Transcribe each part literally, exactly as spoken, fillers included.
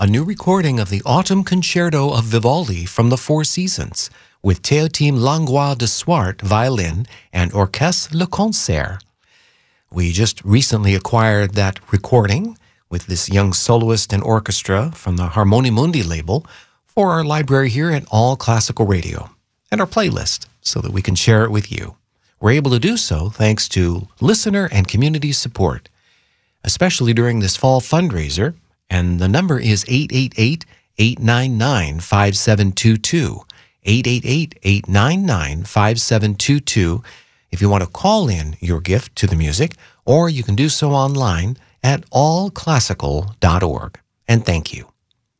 a new recording of the Autumn Concerto of Vivaldi from the Four Seasons, with Théotime Langlois de Swart violin and Orchestre Le Concert. We just recently acquired that recording with this young soloist and orchestra from the Harmony Mundi label for our library here at All Classical Radio and our playlist so that we can share it with you. We're able to do so thanks to listener and community support, especially during this fall fundraiser, and the number is eight eight eight, eight nine nine, five seven two two, eight eight eight, eight nine nine, five seven two two, if you want to call in your gift to the music, or you can do so online at all classical dot org. And thank you.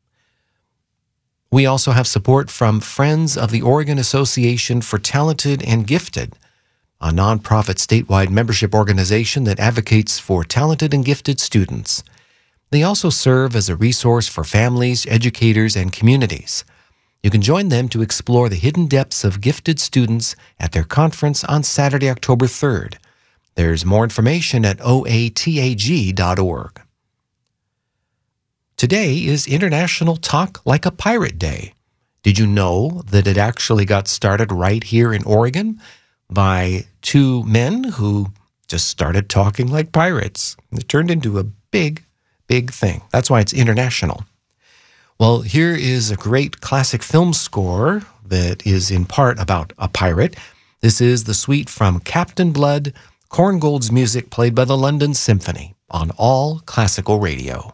We also have support from Friends of the Oregon Association for Talented and Gifted, a nonprofit statewide membership organization that advocates for talented and gifted students. They also serve as a resource for families, educators, and communities. You can join them to explore the hidden depths of gifted students at their conference on Saturday, October third. There's more information at O A T A G dot org. Today is International Talk Like a Pirate Day. Did you know that it actually got started right here in Oregon by two men who just started talking like pirates? It turned into a big, big thing. That's why it's international. Well, here is a great classic film score that is in part about a pirate. This is the suite from Captain Blood, Korngold's music played by the London Symphony on All Classical Radio.